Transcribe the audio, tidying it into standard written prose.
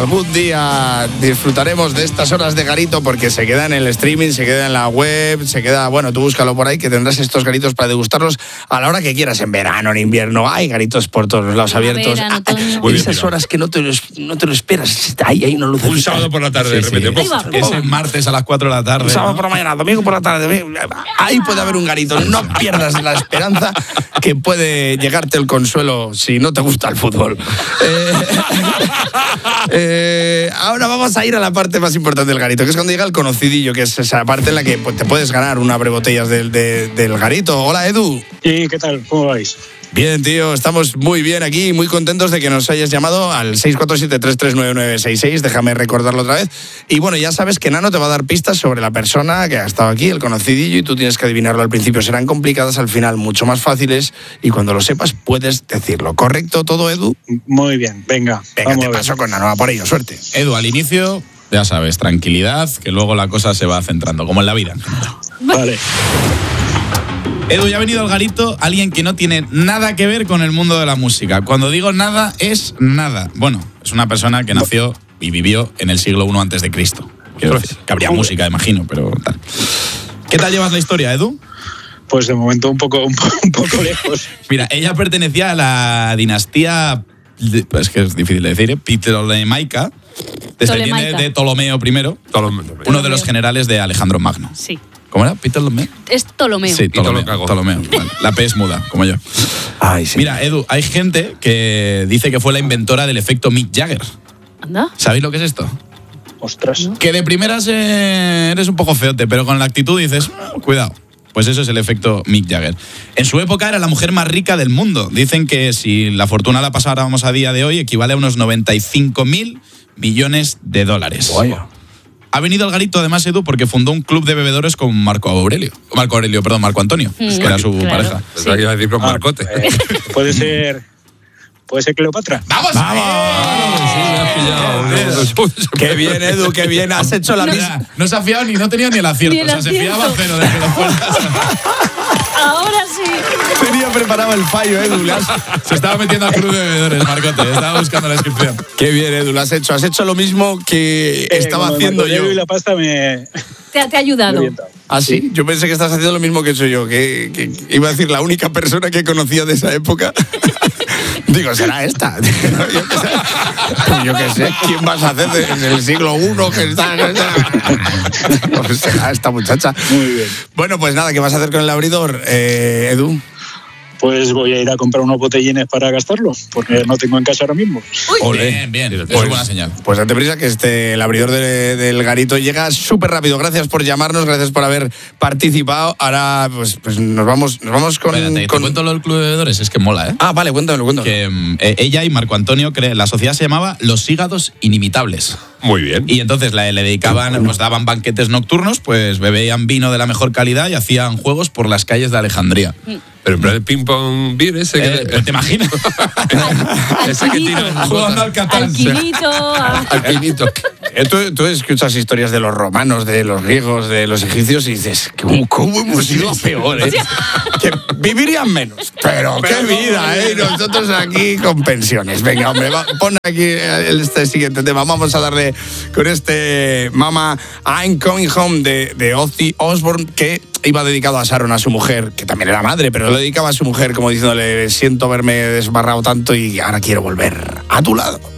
algún día disfrutaremos de estas horas de garito porque se queda en el streaming, se queda en la web, se queda, bueno, tú búscalo por ahí que tendrás estos garitos para degustarlos a la hora que quieras, en verano, en invierno. Hay garitos por todos los lados abiertos. Esas horas que no te lo esperas. Ahí hay una luz. Un sábado por la tarde, sí, de repente. Ese martes a las 4 de la tarde. Sábado por la mañana, domingo por la tarde. Ahí puede haber un garito. No pierdas la esperanza que puede llegarte el consuelo si no te gusta el fútbol. Ahora vamos a ir a la parte más importante del garito, que es cuando llega el conocidillo, que es esa parte en la que te puedes ganar una abrebotellas del garito. Hola, Edu. ¿Y qué tal? ¿Cómo vais? Bien, tío, estamos muy bien aquí, muy contentos de que nos hayas llamado al 647-339966, déjame recordarlo otra vez. Y bueno, ya sabes que Nano te va a dar pistas sobre la persona que ha estado aquí, el conocidillo, y tú tienes que adivinarlo al principio. Serán complicadas, al final mucho más fáciles, y cuando lo sepas puedes decirlo. ¿Correcto todo, Edu? Muy bien, venga. Venga, te paso con Nano, a por ello, suerte. Edu, al inicio, ya sabes, tranquilidad, que luego la cosa se va centrando, como en la vida. Vale. Edu, ya ha venido al garito alguien que no tiene nada que ver con el mundo de la música. Cuando digo nada, es nada. Bueno, es una persona que nació y vivió en el siglo I a.C. Quiero decir, que habría música, imagino, pero tal. ¿Qué tal llevas la historia, Edu? Pues de momento un poco lejos. Mira, ella pertenecía a la dinastía, es que es difícil de decir, Ptolemaica, descendiente de Ptolomeo I, uno de los generales de Alejandro Magno. Sí. ¿Cómo era? ¿Ptolomeo? Es Ptolomeo. Sí, Ptolomeo. Vale. La P es muda, como yo. Ay, sí. Mira, Edu, hay gente que dice que fue la inventora del efecto Mick Jagger. ¿Anda? ¿Sabéis lo que es esto? Ostras. Que de primeras eres un poco feote, pero con la actitud dices, cuidado. Pues eso es el efecto Mick Jagger. En su época era la mujer más rica del mundo. Dicen que si la fortuna la pasáramos a día de hoy, equivale a unos 95.000 millones de dólares. Vaya. Ha venido al garito, además, Edu, porque fundó un club de bebedores con Marco Antonio, que era su pareja. Pensaba que iba a decir con Marcote. Puede ser Cleopatra. ¡Vamos! Qué bien, Edu, qué bien. Has hecho la misma. No se ha fiado no tenía ni el acierto. Ni el se fiaba cero de que lo fueras. Ahora sí. Tenía preparado el fallo, Edu. Se estaba metiendo al club de bebedores, Marcote. Estaba buscando la descripción. Qué bien, Edu, lo has hecho. Has hecho lo mismo que estaba haciendo yo. Y la pasta me... Te ha ayudado. ¿Ah, sí? Yo pensé que estás haciendo lo mismo que he hecho yo, que iba a decir la única persona que conocía de esa época. Digo, será esta. Yo qué sé, ¿quién vas a hacer en el siglo I que está? Pues será esta muchacha. Muy bien. Bueno, pues nada, ¿qué vas a hacer con el abridor, Edu? Pues voy a ir a comprar unos botellines para gastarlo, porque no tengo en casa ahora mismo. Bien. Eso es buena señal. Pues date prisa que el abridor del garito llega súper rápido. Gracias por llamarnos, gracias por haber participado. Ahora pues nos vamos con... Espérate, ¿te cuento lo del club de bebedores? Es que mola, ¿eh? Ah, vale, cuéntamelo. Que ella y Marco Antonio, la sociedad se llamaba Los Hígados Inimitables. Muy bien. Y entonces le dedicaban, pues daban banquetes nocturnos, pues bebían vino de la mejor calidad y hacían juegos por las calles de Alejandría. Pero en plan de ping-pong beer ese que... ¿Te imaginas? Ese que tira jugando al Catán. Alquinito. Tú escuchas historias de los romanos, de los griegos, de los egipcios y dices, ¿cómo hemos ido a peor, eh? Que vivirían menos. Pero qué vida, ¿eh? Nosotros aquí con pensiones. Venga, hombre, pon aquí este siguiente tema. Vamos a darle con este Mama I'm Coming Home de Ozzy Osbourne, que iba dedicado a Sharon, a su mujer, que también era madre, pero lo dedicaba a su mujer como diciéndole, siento verme desbarrado tanto y ahora quiero volver a tu lado.